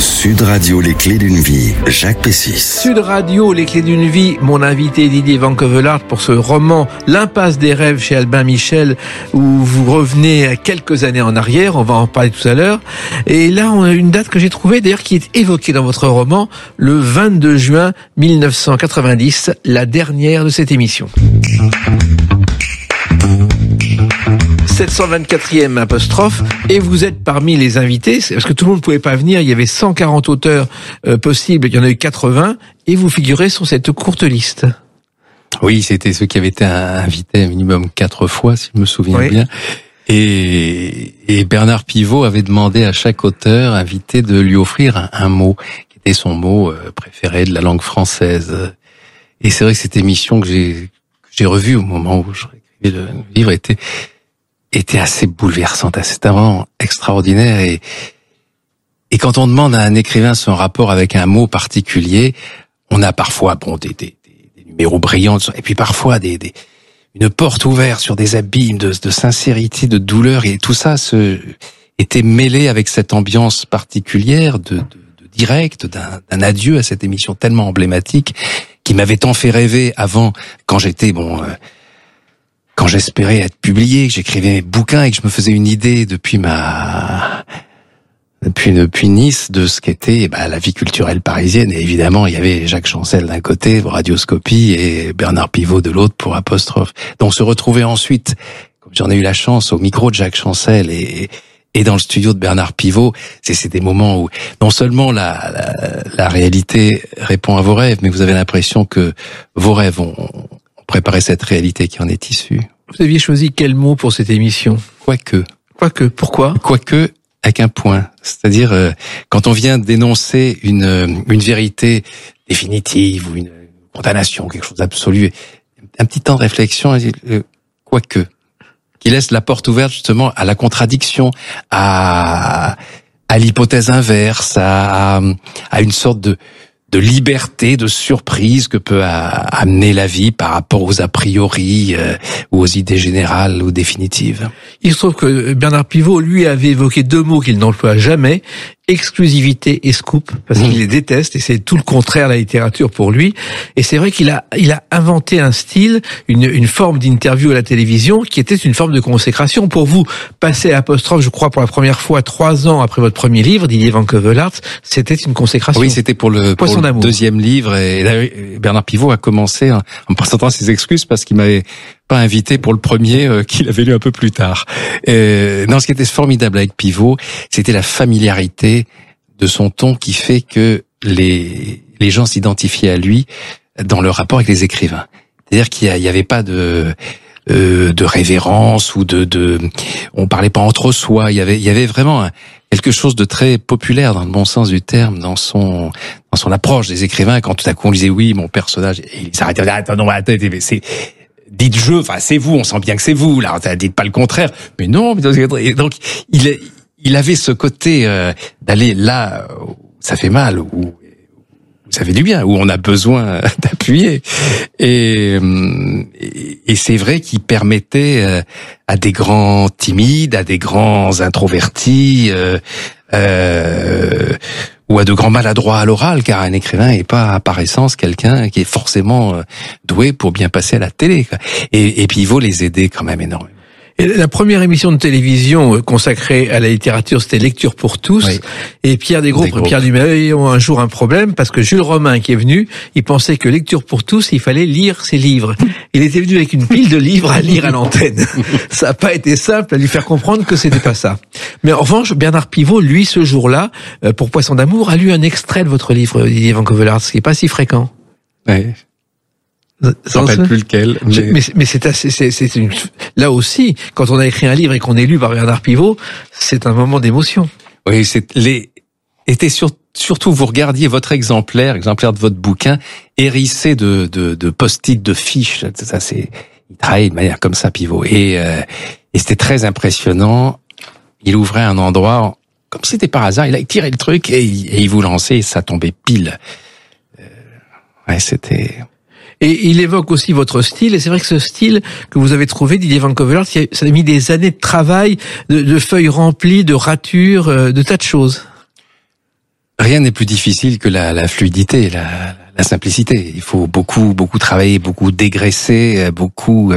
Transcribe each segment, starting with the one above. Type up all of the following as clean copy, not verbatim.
Sud Radio, les clés d'une vie, Jacques Pessis. Sud Radio, les clés d'une vie, mon invité Didier Van Keuvelard pour ce roman L'impasse des rêves chez Albin Michel, où vous revenez à quelques années en arrière, on va en parler tout à l'heure. Et là, on a une date que j'ai trouvée, d'ailleurs, qui est évoquée dans votre roman, le 22 juin 1990, la dernière de cette émission. 724e apostrophe, et vous êtes parmi les invités, parce que tout le monde ne pouvait pas venir, il y avait 140 auteurs possibles, il y en a eu 80, et vous figurez sur cette courte liste. Oui, c'était ceux qui avaient été invités un minimum 4 fois, si je me souviens bien. Et Bernard Pivot avait demandé à chaque auteur invité de lui offrir un mot, qui était son mot préféré de la langue française. Et c'est vrai que cette émission que j'ai revue au moment où je réécrivais le livre était assez bouleversante, c'était vraiment extraordinaire. Et quand on demande à un écrivain son rapport avec un mot particulier, on a parfois des numéros brillants, et puis parfois une porte ouverte sur des abîmes de sincérité, de douleur, et tout ça était mêlé avec cette ambiance particulière de direct, d'un adieu à cette émission tellement emblématique qui m'avait tant fait rêver avant, quand j'étais quand j'espérais être publié, que j'écrivais mes bouquins et que je me faisais une idée depuis Nice de ce qu'était la vie culturelle parisienne. Et évidemment, il y avait Jacques Chancel d'un côté pour Radioscopie et Bernard Pivot de l'autre pour Apostrophe. Donc se retrouver ensuite, comme j'en ai eu la chance, au micro de Jacques Chancel et dans le studio de Bernard Pivot, c'est des moments où non seulement la réalité répond à vos rêves, mais vous avez l'impression que vos rêves ont préparé cette réalité qui en est issue. Vous aviez choisi quel mot pour cette émission ? Quoique. Pourquoi ? Quoique, avec un point. C'est-à-dire, quand on vient d'énoncer une vérité définitive ou une condamnation, quelque chose d'absolu, un petit temps de réflexion, quoique, qui laisse la porte ouverte justement à la contradiction, à l'hypothèse inverse, à une sorte de liberté, de surprise que peut amener la vie par rapport aux a priori ou aux idées générales ou définitives. Il se trouve que Bernard Pivot, lui, avait évoqué 2 mots qu'il n'emploie jamais, exclusivité et scoop, parce qu'il les déteste, et c'est tout le contraire de la littérature pour lui. Et c'est vrai qu'il a inventé un style, une forme d'interview à la télévision qui était une forme de consécration. Pour vous, passer à Apostrophe, je crois, pour la première fois 3 ans après votre premier livre, Didier Van Keuvelard, c'était une consécration. Oui, c'était pour le deuxième livre, et Bernard Pivot a commencé en me présentant ses excuses parce qu'il m'avait pas invité pour le premier qu'il avait lu un peu plus tard. Non, ce qui était formidable avec Pivot, c'était la familiarité de son ton qui fait que les gens s'identifiaient à lui dans leur rapport avec les écrivains. C'est-à-dire qu'il y avait pas de révérence ou on parlait pas entre soi. Il y avait vraiment quelque chose de très populaire dans le bon sens du terme, dans son approche des écrivains. Quand tout à coup on disait oui, mon personnage, et il s'arrêtait. Attends, dites c'est vous, on sent bien que c'est vous, là, dites pas le contraire. Mais non, et donc, il avait ce côté, d'aller là où ça fait mal, où ça fait du bien, où on a besoin d'appuyer. Et c'est vrai qu'il permettait à des grands timides, à des grands introvertis, ou à de grands maladroits à l'oral, car un écrivain n'est pas par essence quelqu'un qui est forcément doué pour bien passer à la télé, quoi. Et Pivot les aidait quand même énormément. Et la première émission de télévision consacrée à la littérature, c'était Lecture pour tous. Oui. Et Pierre Desgroupes et Pierre Duméry ont un jour un problème parce que Jules Romain, qui est venu, il pensait que Lecture pour tous, il fallait lire ses livres. Il était venu avec une pile de livres à lire à l'antenne. Ça n'a pas été simple à lui faire comprendre que c'était pas ça. Mais en revanche, Bernard Pivot, lui, ce jour-là, pour Poisson d'amour, a lu un extrait de votre livre, Didier Van Keuvelard, ce qui est pas si fréquent. Oui. Je ne rappelle plus lequel. Mais là aussi, quand on a écrit un livre et qu'on est lu par Bernard Pivot, c'est un moment d'émotion. Oui, surtout vous regardiez votre exemplaire de votre bouquin, hérissé de post-it, de fiches. Ça, il travaillait de manière comme ça, Pivot. Et c'était très impressionnant. Il ouvrait un endroit, comme si c'était par hasard, il a tiré le truc et il vous lançait et ça tombait pile. C'était... Et il évoque aussi votre style, et c'est vrai que ce style que vous avez trouvé, Didier Van Keuvelard, ça a mis des années de travail, de feuilles remplies, de ratures, de tas de choses. Rien n'est plus difficile que la fluidité, la simplicité. Il faut beaucoup travailler, beaucoup dégraisser, beaucoup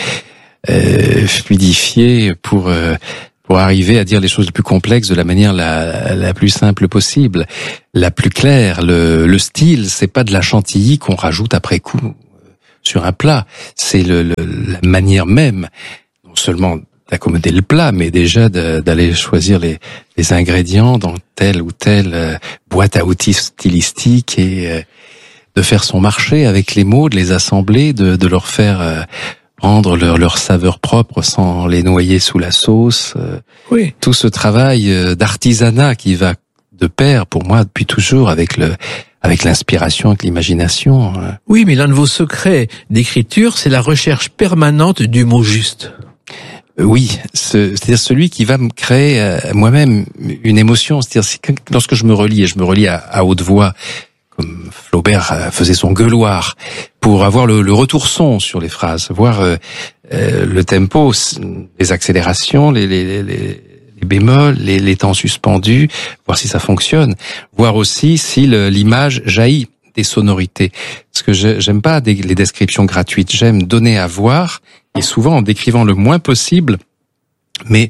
fluidifier pour arriver à dire les choses les plus complexes de la manière la plus simple possible, la plus claire. Le style, c'est pas de la chantilly qu'on rajoute après coup sur un plat. C'est la manière même, non seulement d'accommoder le plat, mais déjà d'aller choisir les ingrédients dans telle ou telle boîte à outils stylistique et de faire son marché avec les mots, de les assembler, de leur faire prendre leur saveur propre sans les noyer sous la sauce. Oui. Tout ce travail d'artisanat qui va de pair, pour moi, depuis toujours, avec l'inspiration, avec l'imagination. Oui, mais l'un de vos secrets d'écriture, c'est la recherche permanente du mot juste. Oui, c'est-à-dire celui qui va me créer moi-même une émotion. C'est-à-dire lorsque je me relis, et je me relis à haute voix, comme Flaubert faisait son gueuloir, pour avoir le retour son sur les phrases, voir le tempo, les accélérations, les bémols, les temps suspendus, voir si ça fonctionne, voir aussi si l'image jaillit des sonorités. Parce que j'aime pas les descriptions gratuites, j'aime donner à voir, et souvent en décrivant le moins possible, mais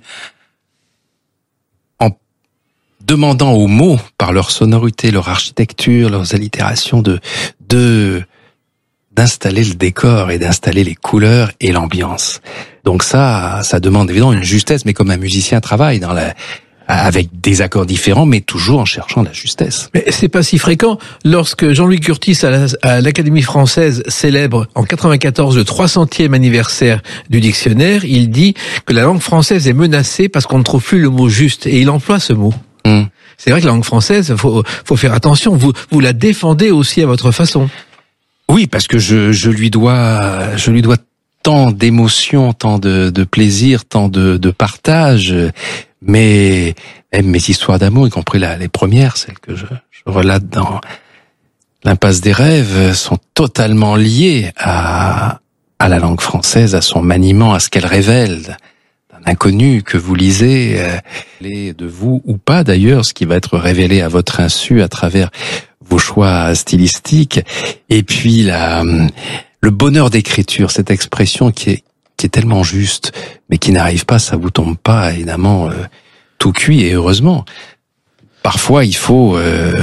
en demandant aux mots, par leur sonorité, leur architecture, leurs allitérations, d'installer le décor et d'installer les couleurs et l'ambiance. Donc ça demande évidemment une justesse, mais comme un musicien travaille avec des accords différents, mais toujours en cherchant la justesse. Mais c'est pas si fréquent. Lorsque Jean-Louis Curtis à l'Académie française célèbre en 94 le 300e anniversaire du dictionnaire, il dit que la langue française est menacée parce qu'on ne trouve plus le mot juste, et il emploie ce mot. C'est vrai que la langue française, faut faire attention. Vous la défendez aussi à votre façon. Oui, parce que je lui dois tant d'émotions, tant de plaisir, tant de partage. Mais même mes histoires d'amour, y compris les premières, celles que je relate dans l'Impasse des rêves, sont totalement liées à la langue française, à son maniement, à ce qu'elle révèle d'un inconnu que vous lisez, de vous ou pas d'ailleurs, ce qui va être révélé à votre insu à travers vos choix stylistiques. Et puis le bonheur d'écriture, cette expression qui est tellement juste, mais qui n'arrive pas, ça vous tombe pas, évidemment, tout cuit, et heureusement. Parfois, il faut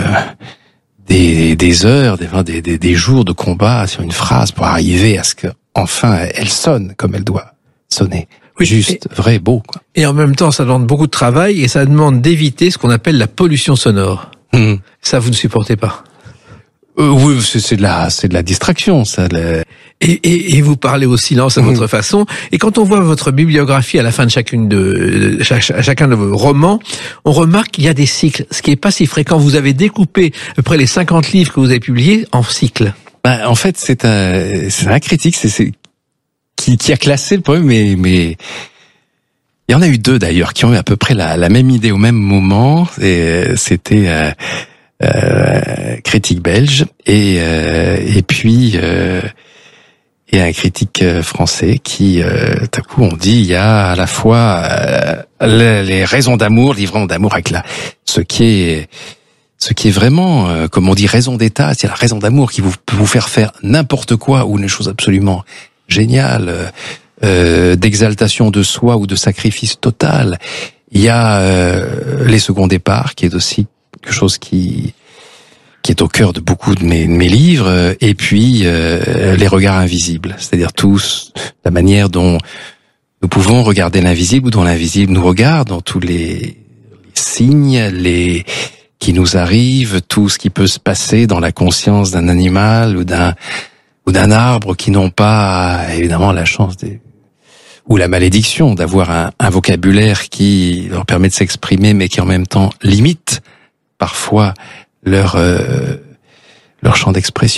des heures, des jours de combat sur une phrase pour arriver à ce que, enfin, elle sonne comme elle doit sonner. Oui, juste, vrai, beau, quoi. Et en même temps, ça demande beaucoup de travail, et ça demande d'éviter ce qu'on appelle la pollution sonore. Ça, vous ne supportez pas? Oui, c'est de la distraction, ça. Et vous parlez au silence à votre façon. Et quand on voit votre bibliographie à la fin de chacun de vos romans, on remarque qu'il y a des cycles, ce qui est pas si fréquent. Vous avez découpé à peu près les 50 livres que vous avez publiés en cycles. En fait, c'est un critique, qui a classé le problème, mais il y en a eu deux d'ailleurs qui ont eu à peu près la même idée au même moment. Et c'était critique belge et puis et un critique français qui tout à coup on dit il y a à la fois les raisons d'amour, livrant d'amour avec ce qui est vraiment comme on dit raison d'état, c'est la raison d'amour qui peut vous faire n'importe quoi ou une chose absolument géniale, d'exaltation de soi ou de sacrifice total. Il y a les seconds départs qui est aussi quelque chose qui est au cœur de beaucoup de mes livres, et puis les regards invisibles, c'est-à-dire la manière dont nous pouvons regarder l'invisible ou dont l'invisible nous regarde, dans tous les signes qui nous arrivent, tout ce qui peut se passer dans la conscience d'un animal ou d'un arbre qui n'ont pas évidemment la chance ou la malédiction d'avoir un vocabulaire qui leur permet de s'exprimer, mais qui en même temps limite parfois leur champ d'expression.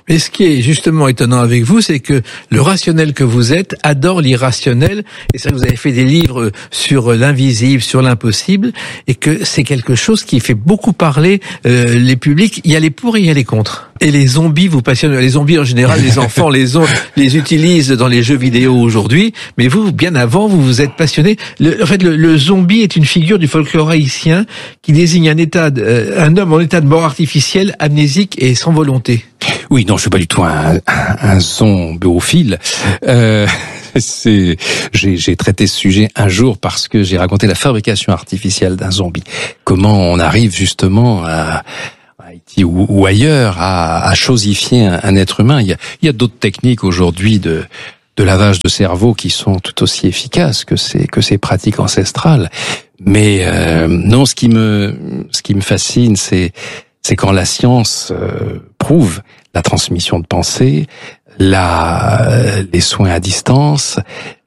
Mais ce qui est justement étonnant avec vous, c'est que le rationnel que vous êtes adore l'irrationnel. Et c'est vrai que vous avez fait des livres sur l'invisible, sur l'impossible, et que c'est quelque chose qui fait beaucoup parler les publics. Il y a les pour et il y a les contre. Et les zombies vous passionnent. Les zombies en général, les enfants les utilisent dans les jeux vidéo aujourd'hui. Mais vous, bien avant, vous vous êtes passionné. Le zombie est une figure du folklore haïtien qui désigne un homme en état de mort artificielle, amnésique et sans volonté. Oui, non, je suis pas du tout un zombiophile. J'ai traité ce sujet un jour parce que j'ai raconté la fabrication artificielle d'un zombie. Comment on arrive justement à Haïti ou ailleurs à chosifier un être humain. Il y a d'autres techniques aujourd'hui de lavage de cerveau qui sont tout aussi efficaces que ces pratiques ancestrales. Mais non, ce qui me fascine, c'est quand la science prouve la transmission de pensée, les soins à distance,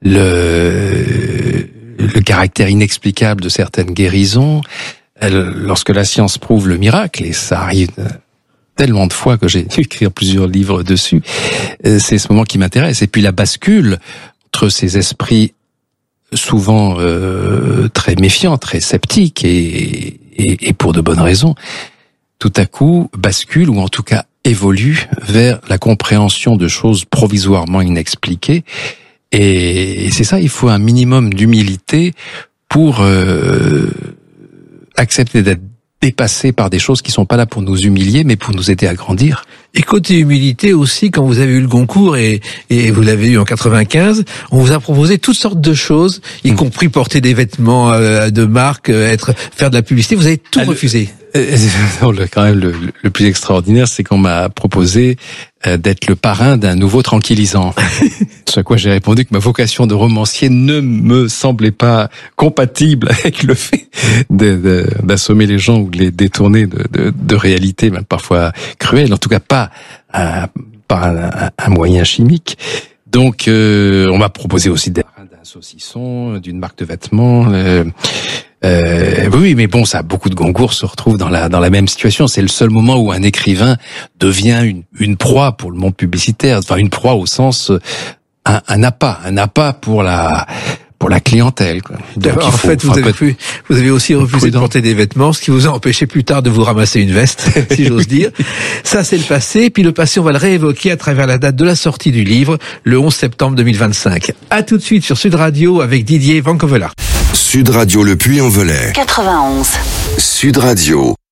le caractère inexplicable de certaines guérisons. Lorsque la science prouve le miracle, et ça arrive tellement de fois que j'ai dû écrire plusieurs livres dessus, c'est ce moment qui m'intéresse. Et puis la bascule entre ces esprits souvent très méfiants, très sceptiques, et pour de bonnes raisons, tout à coup bascule, ou en tout cas évolue vers la compréhension de choses provisoirement inexpliquées. Et c'est ça, il faut un minimum d'humilité pour accepter d'être dépassé par des choses qui sont pas là pour nous humilier, mais pour nous aider à grandir. Et côté humilité aussi, quand vous avez eu le Goncourt et vous l'avez eu en 95, on vous a proposé toutes sortes de choses, y compris porter des vêtements de marque, faire de la publicité. Vous avez tout refusé. Quand même, le plus extraordinaire, c'est qu'on m'a proposé d'être le parrain d'un nouveau tranquillisant. Ce à quoi j'ai répondu que ma vocation de romancier ne me semblait pas compatible avec le fait d'assommer les gens ou de les détourner de réalités, même parfois cruelles, en tout cas pas par un moyen chimique. Donc, on m'a proposé aussi d'être d'un saucisson, d'une marque de vêtements. Oui, mais bon, ça, beaucoup de Goncourt se retrouvent dans la même situation. C'est le seul moment où un écrivain devient une proie pour le monde publicitaire. Enfin, une proie au sens un appât pour la clientèle, quoi. Donc, en fait, vous avez aussi refusé de porter des vêtements, ce qui vous a empêché plus tard de vous ramasser une veste, si j'ose dire. Ça, c'est le passé. Puis le passé, on va le réévoquer à travers la date de la sortie du livre, le 11 septembre 2025. À tout de suite sur Sud Radio avec Didier Vancovela. Sud Radio Le Puy-en-Velay. 91. Sud Radio.